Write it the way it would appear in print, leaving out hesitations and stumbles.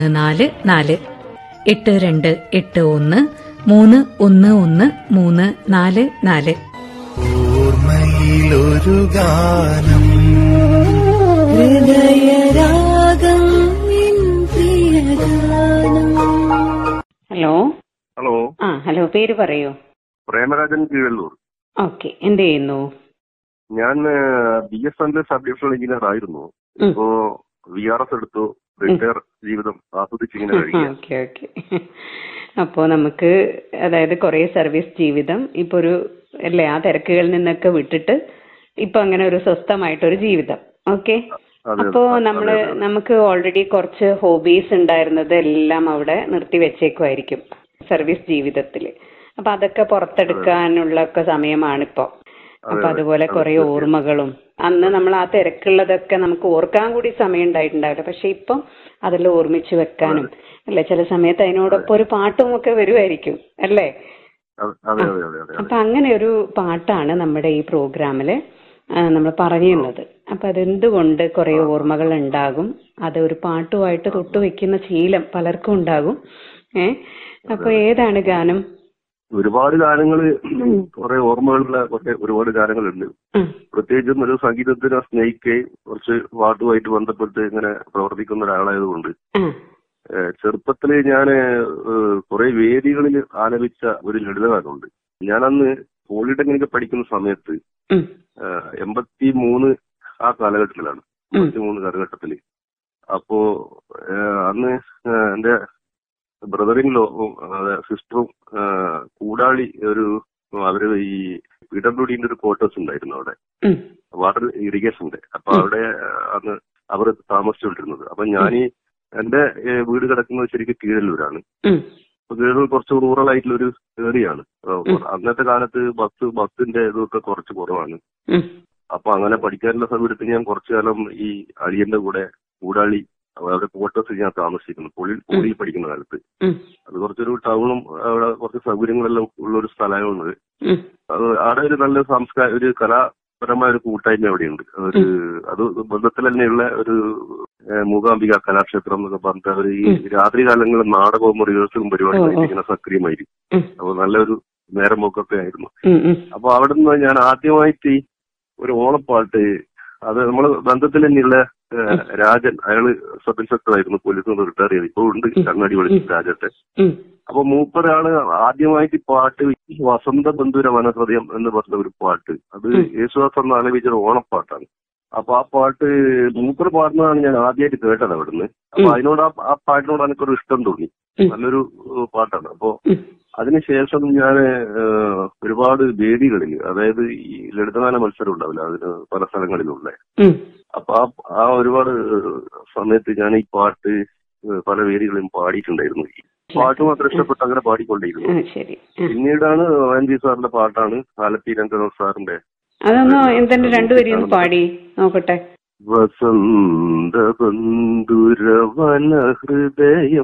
44 8281311344. ഓർമ്മയിലൊരു ഗാനം ഹൃദയരാഗം നിൻ പ്രിയഗാനം. Hello hello. Hello, പേര് പറയൂ. പ്രേമരാജൻ കീഴല്ലൂർ. ഓക്കെ, എന്ത് ചെയ്യുന്നു? ഞാൻ BSNL സബ് ഡിവിഷണൽ എഞ്ചിനീയർ ആയിരുന്നു. ഇപ്പോ VRS എടുത്തു. റിട്ടയർ ജീവിതം ആസ്വദിച്ചിങ്ങനെ കഴിക്കുക. Okay okay. അപ്പോ നമുക്ക് അതായത് കുറെ സർവീസ് ജീവിതം ഇപ്പൊ ഒരു അല്ലേ ആ തിരക്കുകളിൽ നിന്നൊക്കെ വിട്ടിട്ട് ഇപ്പൊ അങ്ങനെ ഒരു സ്വസ്ഥമായിട്ടൊരു ജീവിതം. ഓക്കെ. അപ്പോ നമുക്ക് ഓൾറെഡി കുറച്ച് ഹോബീസ് ഉണ്ടായിരുന്നത് എല്ലാം അവിടെ നിർത്തി വെച്ചേക്കുമായിരിക്കും സർവീസ് ജീവിതത്തില്. അപ്പൊ അതൊക്കെ പുറത്തെടുക്കാനുള്ള ഒക്കെ സമയമാണിപ്പോ. അപ്പൊ അതുപോലെ കുറെ ഓർമ്മകളും അന്ന് നമ്മൾ ആ തിരക്കുള്ളതൊക്കെ നമുക്ക് ഓർക്കാൻ കൂടി സമയം ഉണ്ടായിട്ടുണ്ടാവില്ല. പക്ഷെ ഇപ്പം അതെല്ലാം ഓർമ്മിച്ച് വെക്കാനും അല്ലെ, ചില സമയത്ത് അതിനോടൊപ്പം ഒരു പാട്ടും ഒക്കെ വരുമായിരിക്കും അല്ലേ? അപ്പൊ അങ്ങനെ ഒരു പാട്ടാണ് നമ്മുടെ ഈ പ്രോഗ്രാമില് നമ്മൾ പറയുന്നത്. അപ്പൊ അതെന്തുകൊണ്ട് കുറെ ഓർമ്മകൾ ഉണ്ടാകും, അത് ഒരു പാട്ടുമായിട്ട് തൊട്ടുവെക്കുന്ന ശീലം പലർക്കും ഉണ്ടാകും. അപ്പൊ ഏതാണ് ഗാനം? ഒരുപാട് ഗാനങ്ങള്, കുറെ ഓർമ്മകളുള്ള ഒരുപാട് ഗാനങ്ങളുണ്ട്. പ്രത്യേകിച്ചും ഒരു സംഗീതത്തിനെ സ്നേഹിക്കുകയും കുറച്ച് പാട്ടുമായിട്ട് ബന്ധപ്പെട്ട് ഇങ്ങനെ പ്രവർത്തിക്കുന്ന ഒരാളായതുകൊണ്ട് ചെറുപ്പത്തില് ഞാന് കുറെ വേദികളിൽ ആലപിച്ച ഒരു ലളിതഗാനമുണ്ട്. ഞാനന്ന് പോളിടെക്നിക്ക് പഠിക്കുന്ന സമയത്ത് 83 ആ കാലഘട്ടത്തിലാണ്. 83 കാലഘട്ടത്തില്. അപ്പോ അന്ന് എന്റെ ബ്രദറിൻലോ സിസ്റ്ററും കൂടാളി അവര് ഈ PWDന്റെ ഒരു ക്വാർട്ടേഴ്സ് ഉണ്ടായിരുന്നു അവിടെ, വാട്ടർ ഇറിഗേഷന്റെ. അപ്പൊ അവിടെ അന്ന് അവർ താമസിച്ചുകൊണ്ടിരുന്നത്. അപ്പൊ എന്റെ വീട് കിടക്കുന്നത് ശരിക്കും കീഴല്ലൂരാണ്. അപ്പൊ കീഴല്ലൂർ കുറച്ച് റൂറൽ ആയിട്ടുള്ള ഒരു ഏരിയയാണ്. അന്നത്തെ കാലത്ത് ബസ്സിന്റെ ഇതൊക്കെ കുറച്ച് കുറവാണ്. അപ്പൊ അങ്ങനെ പഠിക്കാനുള്ള സൗകര്യത്തിന് ഞാൻ കുറച്ചു കാലം ഈ അളിയന്റെ കൂടെ കൂടാളി അവരുടെ ക്വാർട്ടേഴ്സ് ഞാൻ താമസിക്കുന്നു. പോളിയിൽ പഠിക്കുന്ന കാലത്ത്. അത് കുറച്ചൊരു ടൗണും അവിടെ കുറച്ച് സൗകര്യങ്ങളെല്ലാം ഉള്ളൊരു സ്ഥലമായത്. അത് അവിടെ ഒരു നല്ല ഒരു കലാപരമായ ഒരു കൂട്ടായ്മ അവിടെയുണ്ട്. അത് ബന്ധത്തിൽ തന്നെയുള്ള ഒരു മൂകാംബിക കലാക്ഷേത്രം എന്നൊക്കെ പറഞ്ഞിട്ട് അവർ ഈ രാത്രി കാലങ്ങളിൽ നാടകവും റിഹേഴ്സലും പരിപാടികളായിട്ട് ഇങ്ങനെ സക്രിയമായിരിക്കും. അപ്പൊ നല്ലൊരു നേരം പോക്കൊക്കെ ആയിരുന്നു. അപ്പൊ അവിടെ നിന്ന് ഞാൻ ആദ്യമായിട്ട് ഒരു ഓണപ്പാട്ട്, അത് നമ്മള് ബന്ധത്തിൽ തന്നെയുള്ള രാജൻ, അയാള് സബ് ഇൻസ്പെക്ടർ ആയിരുന്നു, പോലീസിൽ നിന്ന് റിട്ടയർ ചെയ്ത് ഇപ്പൊ ഉണ്ട് കണ്ണാടി വിളിച്ചു രാജത്തെ. അപ്പൊ മൂപ്പരാള് ആദ്യമായിട്ട് പാട്ട് വസന്ത ബന്ധുര വനഹൃദയം എന്ന് പറഞ്ഞ ഒരു പാട്ട്, അത് യേശുദാസ് എന്ന് ആലപിച്ച ഒരു ഓണപ്പാട്ടാണ്. അപ്പൊ ആ പാട്ട് മൂപ്പർ പാടുന്നതാണ് ഞാൻ ആദ്യമായിട്ട് കേട്ടത് അവിടുന്ന്. അപ്പൊ അതിനോട് ആ പാട്ടിനോട് എനിക്കൊരു ഇഷ്ടം തോന്നി. നല്ലൊരു പാട്ടാണ്. അപ്പൊ അതിനുശേഷം ഞാൻ ഒരുപാട് വേദികളിൽ, അതായത് ഈ ലളിതഗാന മത്സരം ഉണ്ടാവില്ല, അതിന് പല സ്ഥലങ്ങളിലുള്ള. അപ്പൊ ആ ഒരുപാട് സമയത്ത് ഞാൻ ഈ പാട്ട് പല വേദികളിലും പാടിയിട്ടുണ്ടായിരുന്നു. ഈ പാട്ട് മാത്രം ഇഷ്ടപ്പെട്ട് അങ്ങനെ പാടിക്കൊണ്ടിരുന്നു. പിന്നീടാണ് ONV സാറിന്റെ പാട്ടാണ്, ആലപ്പി രംഗനാഥ് സാറിന്റെ. അതൊന്ന് എന്തെങ്കിലും രണ്ടുപേരും പാടി നോക്കട്ടെ. വസന്ത ബന്ധുര വനഹൃദയം